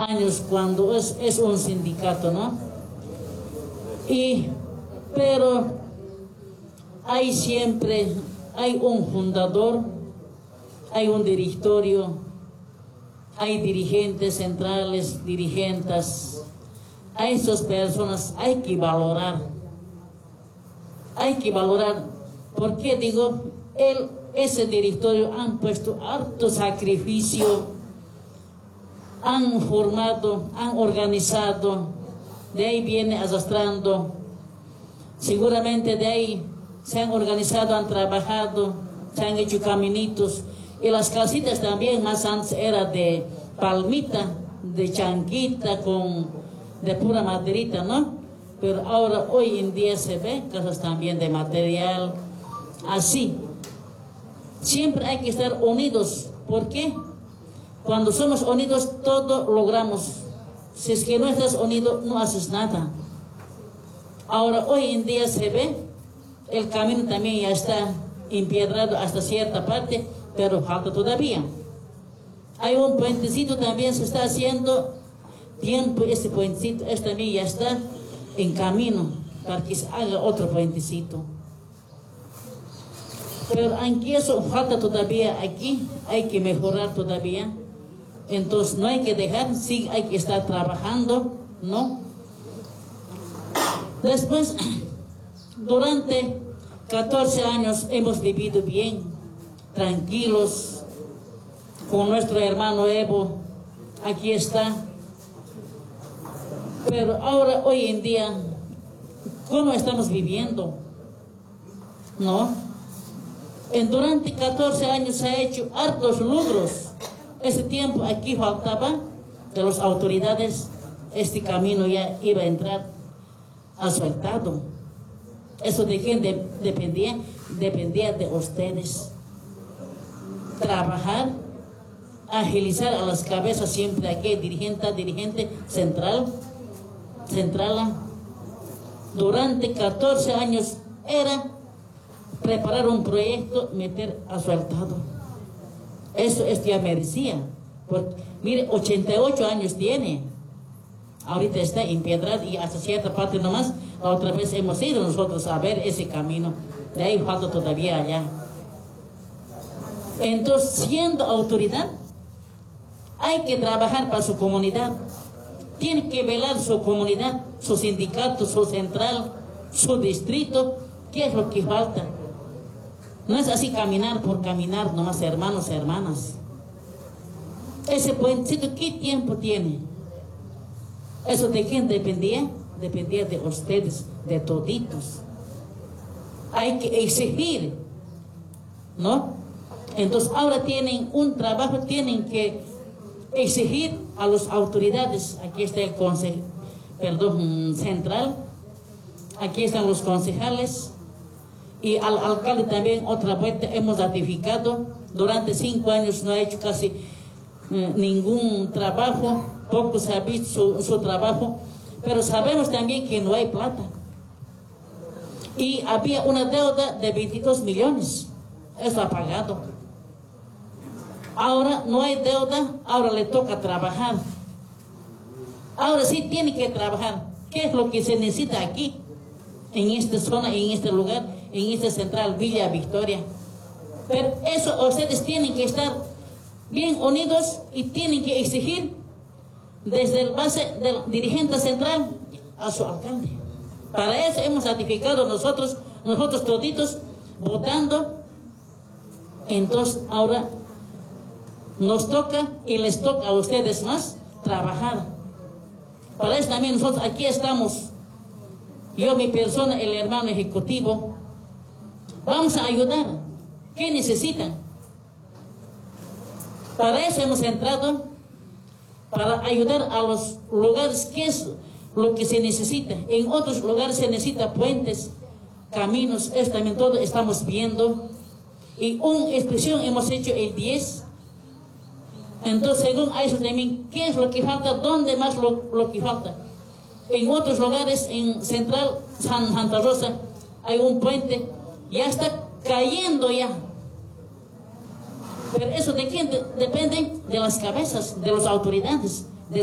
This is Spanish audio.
años cuando es un sindicato, ¿no? Pero siempre hay un fundador, hay un directorio, hay dirigentes centrales, dirigentes. A esas personas hay que valorar. Hay que valorar. ¿Por qué digo? Ese directorio han puesto harto sacrificio, han formado, han organizado, de ahí viene arrastrando. Seguramente de ahí se han organizado, han trabajado, se han hecho caminitos. Y las casitas también, más antes era de palmita, de chanquita, de pura maderita, ¿no? Pero ahora, hoy en día se ven casas también de material, así. Siempre hay que estar unidos. ¿Por qué? Cuando somos unidos, todo logramos. Si es que no estás unido, no haces nada. Ahora, hoy en día se ve, el camino también ya está empiedrado hasta cierta parte, pero falta todavía. Hay un puentecito también se está haciendo tiempo, este puentecito también ya está en camino para que se haga otro puentecito. Pero aunque eso falta todavía aquí, hay que mejorar todavía. Entonces no hay que dejar, sí hay que estar trabajando, ¿no? Después, durante 14 años hemos vivido bien, tranquilos, con nuestro hermano Evo, aquí está. Pero ahora, hoy en día, ¿cómo estamos viviendo? ¿No? Durante 14 años se ha hecho hartos logros. Ese tiempo aquí faltaba de las autoridades, este camino ya iba a entrar asfaltado. ¿Eso de quién dependía? Dependía de ustedes. Trabajar, agilizar a las cabezas siempre aquí, dirigente central. Durante 14 años era preparar un proyecto, meter asfaltado. Eso ya merecía. Porque, mire, 88 años tiene. Ahorita está empiedrado y hasta cierta parte nomás. La otra vez hemos ido nosotros a ver ese camino. De ahí falta todavía allá. Entonces, siendo autoridad, hay que trabajar para su comunidad. Tiene que velar su comunidad, su sindicato, su central, su distrito. ¿Qué es lo que falta? No es así caminar por caminar, nomás hermanos, hermanas. Ese puentecito, ¿qué tiempo tiene? ¿Eso de quién dependía? Dependía de ustedes, de toditos. Hay que exigir, ¿no? Entonces ahora tienen un trabajo, tienen que exigir a las autoridades. Aquí está el consejo, central. Aquí están los concejales. Y al alcalde también otra vuelta hemos ratificado. Durante 5 años no ha hecho casi ningún trabajo, poco se ha visto su trabajo, pero sabemos también que no hay plata. Y había una deuda de 22 millones, eso ha pagado. Ahora no hay deuda, ahora le toca trabajar. Ahora sí tiene que trabajar. ¿Qué es lo que se necesita aquí? En esta zona, en este lugar, en esta central Villa Victoria. Pero eso ustedes tienen que estar bien unidos y tienen que exigir desde el base del dirigente central a su alcalde. Para eso hemos ratificado nosotros toditos votando. Entonces ahora nos toca y les toca a ustedes más trabajar. Para eso también nosotros aquí estamos. Yo, mi persona, el hermano ejecutivo, vamos a ayudar. ¿Qué necesitan? Para eso hemos entrado, para ayudar a los lugares, ¿qué es lo que se necesita? En otros lugares se necesita puentes, caminos, esto también todo estamos viendo. Y una expresión hemos hecho el 10. Entonces, según a eso también, ¿qué es lo que falta? ¿Dónde más lo que falta? En otros lugares, en Central Santa Rosa, hay un puente, ya está cayendo ya. Pero eso de quién depende, de las cabezas, de las autoridades.